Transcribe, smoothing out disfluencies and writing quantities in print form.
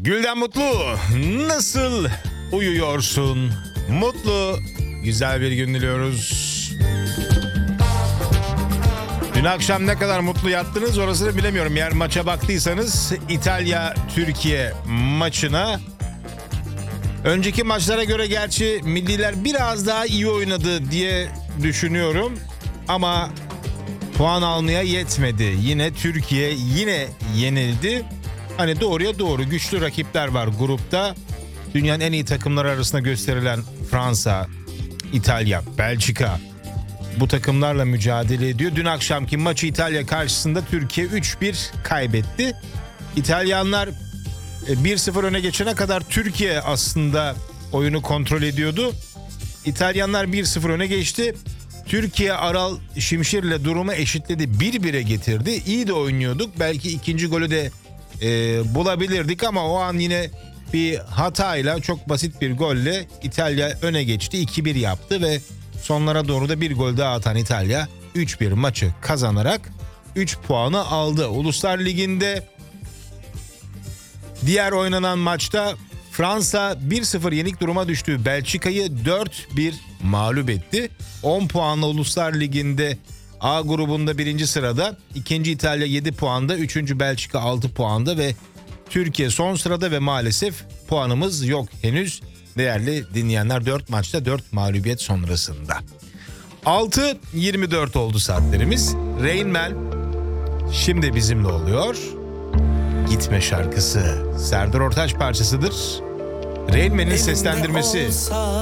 Gülden Mutlu, nasıl uyuyorsun? Mutlu, güzel bir gün diliyoruz. Dün akşam ne kadar mutlu yattınız orasını bilemiyorum. Eğer maça baktıysanız İtalya-Türkiye maçına, önceki maçlara göre gerçi milliler biraz daha iyi oynadı diye düşünüyorum. Ama puan almaya yetmedi. Yine Türkiye yenildi. Hani doğruya doğru güçlü rakipler var grupta. Dünyanın en iyi takımları arasında gösterilen Fransa, İtalya, Belçika bu takımlarla mücadele ediyor. Dün akşamki maçı İtalya karşısında Türkiye 3-1 kaybetti. İtalyanlar 1-0 öne geçene kadar Türkiye aslında oyunu kontrol ediyordu. İtalyanlar 1-0 öne geçti. Türkiye Aral Şimşir'le durumu eşitledi. 1-1'e getirdi. İyi de oynuyorduk. Belki ikinci golü de bulabilirdik ama o an yine bir hatayla, çok basit bir golle İtalya öne geçti. 2-1 yaptı ve sonlara doğru da bir gol daha atan İtalya 3-1 maçı kazanarak 3 puanı aldı. Uluslar Ligi'nde diğer oynanan maçta Fransa 1-0 yenik duruma düştü. Belçika'yı 4-1 mağlup etti. 10 puanla Uluslar Ligi'nde A grubunda 1. sırada. 2. İtalya 7 puanda. 3. Belçika 6 puanda ve Türkiye son sırada ve maalesef puanımız yok henüz. Değerli dinleyenler, 4 maçta 4 mağlubiyet sonrasında. 6:24 oldu saatlerimiz. Rain Man şimdi bizimle oluyor. Gitme şarkısı Serdar Ortaç parçasıdır. Rain Man'in seslendirmesi.